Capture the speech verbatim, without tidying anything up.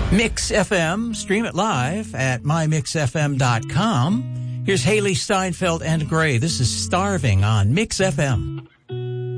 Mix F M, stream it live at my mix f m dot com. Here's Haley Steinfeld and Gray. This is Starving on Mix F M.